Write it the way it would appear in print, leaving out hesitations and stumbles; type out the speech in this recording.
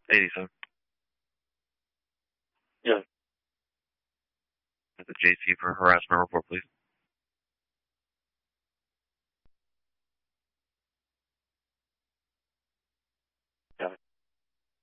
87. Yeah. At the JC for harassment report, please.